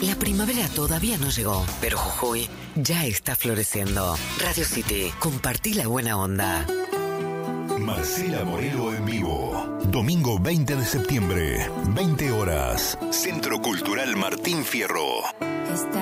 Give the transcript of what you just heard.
La primavera todavía no llegó, pero Jujuy ya está floreciendo. Radio City, compartí la buena onda. Marcela Morelo en vivo. Domingo 20 de septiembre, 20 horas. Centro Cultural Martín Fierro.